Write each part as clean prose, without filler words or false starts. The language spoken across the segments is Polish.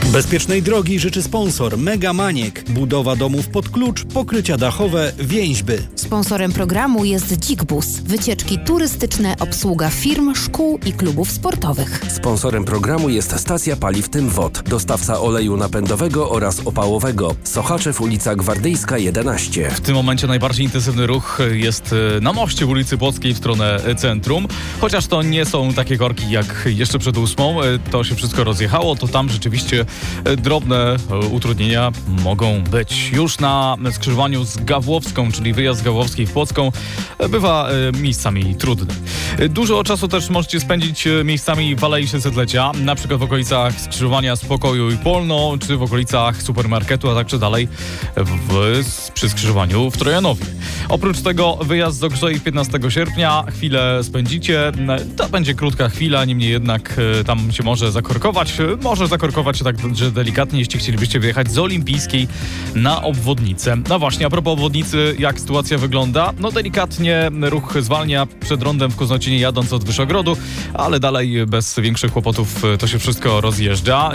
Bezpiecznej drogi życzy sponsor Mega Maniek. Budowa domów pod klucz, pokrycia dachowe, więźby. Sponsorem programu jest Dzik-Bus. Wycieczki turystyczne, obsługa firm, szkół i klubów sportowych. Sponsorem programu jest stacja paliw Tymwod. Dostawca oleju napędowego oraz opałowego. Sochaczew, ulica Gwardyjska 11. W tym momencie najbardziej intensywny ruch jest na moście w ulicy Płockiej w stronę centrum. Chociaż to nie są takie korki jak jeszcze przed 8. To się wszystko rozjechało, to tam rzeczywiście drobne utrudnienia mogą być. Już na skrzyżowaniu z Gawłowską, czyli wyjazd z Gawłowskiej w Płocką, bywa miejscami trudny. Dużo czasu też możecie spędzić miejscami w Alei 600-lecia, na przykład w okolicach skrzyżowania Spokoju i Polno, czy w okolicach supermarketu, a także dalej przy skrzyżowaniu w Trojanowie. Oprócz tego wyjazd z Okrzei 15 sierpnia, chwilę spędzicie. To będzie krótka chwila, niemniej jednak tam się może zakorkować. Może zakorkować się tak delikatnie, jeśli chcielibyście wyjechać z Olimpijskiej na obwodnicę. No właśnie, a propos obwodnicy, jak sytuacja wygląda? No delikatnie ruch zwalnia przed rondem w Koznocinie jadąc od Wyszogrodu, ale dalej bez większych kłopotów to się wszystko rozjeżdża.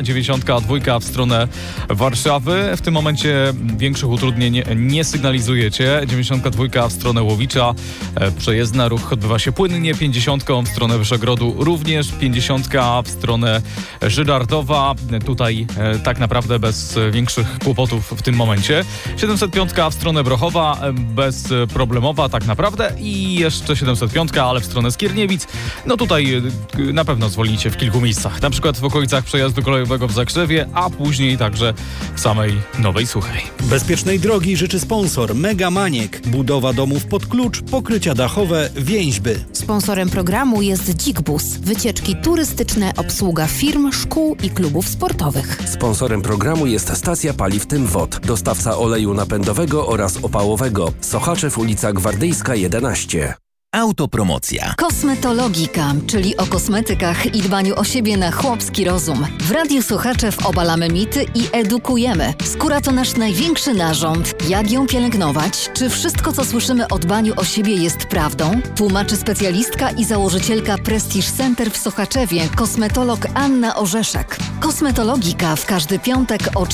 92 w stronę Warszawy. W tym momencie większych utrudnień nie sygnalizujecie. 92 w stronę Łowicza. Przejezdna, ruch odbywa się płynnie. 50 w stronę Wyszogrodu również. 50 w stronę Żyrardowa. Tutaj tak naprawdę bez większych kłopotów w tym momencie. 705 w stronę Brochowa bezproblemowa tak naprawdę i jeszcze 705, ale w stronę Skierniewic. No tutaj na pewno zwolnicie w kilku miejscach. Na przykład w okolicach przejazdu kolejowego w Zakrzewie, a później także w samej Nowej Suchej. Bezpiecznej drogi życzy sponsor Mega Maniek. Budowa domów pod klucz, pokrycia dachowe, więźby. Sponsorem programu jest Dzik-Bus. Wycieczki turystyczne, obsługa firm, szkół i klubów sportowych. Sponsorem programu jest stacja paliw Tymwod. Dostawca oleju napędowego oraz opałowego. Sochaczew, ulica Gwardyjska 11. Autopromocja. Kosmetologika, czyli o kosmetykach i dbaniu o siebie na chłopski rozum. W Radiu Słuchaczew obalamy mity i edukujemy. Skóra to nasz największy narząd. Jak ją pielęgnować? Czy wszystko, co słyszymy o dbaniu o siebie jest prawdą? Tłumaczy specjalistka i założycielka Prestige Center w Sochaczewie, kosmetolog Anna Orzeszek. Kosmetologika w każdy piątek o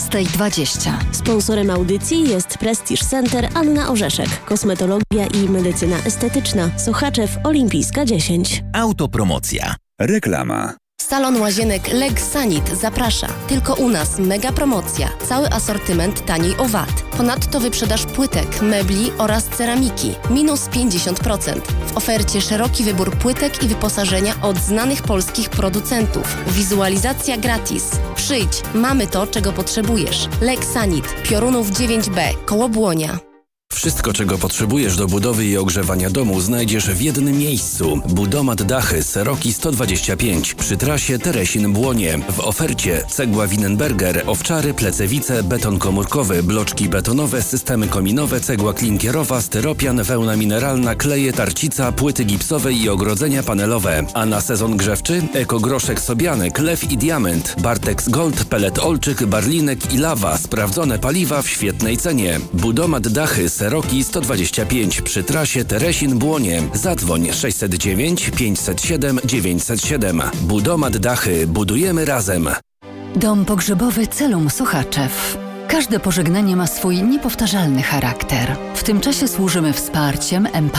14:20. Sponsorem audycji jest Prestige Center Anna Orzeszek. Kosmetologia i medycyna estetyczna. Sochaczew, Olimpijska 10. Autopromocja. Reklama. Salon Łazienek Legsanit zaprasza. Tylko u nas mega promocja. Cały asortyment taniej o VAT. Ponadto wyprzedaż płytek, mebli oraz ceramiki. Minus 50%. W ofercie szeroki wybór płytek i wyposażenia od znanych polskich producentów. Wizualizacja gratis. Przyjdź, mamy to, czego potrzebujesz. Legsanit, Piorunów 9B, koło Błonia. Wszystko, czego potrzebujesz do budowy i ogrzewania domu, znajdziesz w jednym miejscu. Budomat Dachy, Seroki 125, przy trasie Teresin-Błonie. W ofercie cegła Winenberger, owczary, plecewice, beton komórkowy, bloczki betonowe, systemy kominowe, cegła klinkierowa, styropian, wełna mineralna, kleje, tarcica, płyty gipsowe i ogrodzenia panelowe. A na sezon grzewczy ekogroszek Sobianek, Lew i Diament, Bartex Gold, pelet Olczyk, Barlinek i Lawa. Sprawdzone paliwa w świetnej cenie. Budomat Dachy, Seroki 125 przy trasie Teresin-Błonie. Zadzwoń 609 507 907. Budomat Dachy. Budujemy razem. Dom pogrzebowy Celum Sochaczew. Każde pożegnanie ma swój niepowtarzalny charakter. W tym czasie służymy wsparciem, empatią